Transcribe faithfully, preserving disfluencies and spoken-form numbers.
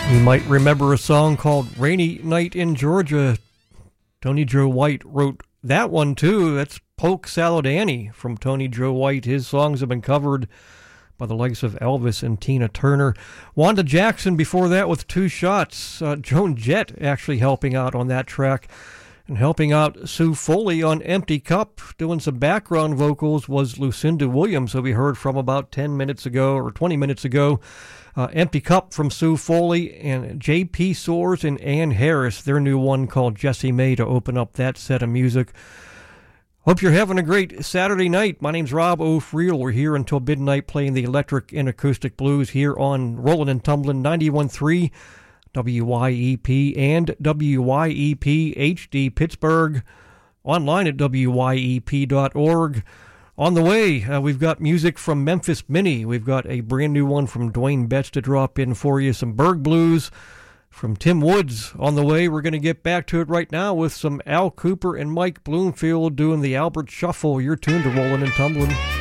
You might remember a song called Rainy Night in Georgia. Tony Joe White wrote that one too. That's Polk Salad Annie from Tony Joe White. His songs have been covered by the likes of Elvis and Tina Turner. Wanda Jackson before that with Two Shots. Uh, Joan Jett actually helping out on that track. And helping out Sue Foley on Empty Cup, doing some background vocals, was Lucinda Williams, who we heard from about ten minutes ago or twenty minutes ago. Uh, Empty Cup from Sue Foley, and J P Soares and Ann Harris, their new one called Jessie May, to open up that set of music. Hope you're having a great Saturday night. My name's Rob O'Friel. We're here until midnight playing the electric and acoustic blues here on Rollin' and Tumblin' ninety-one point three W Y E P and W Y E P H D Pittsburgh, online at W Y E P dot org. On the way, uh, we've got music from Memphis Minnie. We've got a brand new one from Dwayne Betts to drop in for you. Some Berg Blues from Tim Woods on the way. We're going to get back to it right now with some Al Cooper and Mike Bloomfield doing the Albert Shuffle. You're tuned to Rollin' and Tumblin'.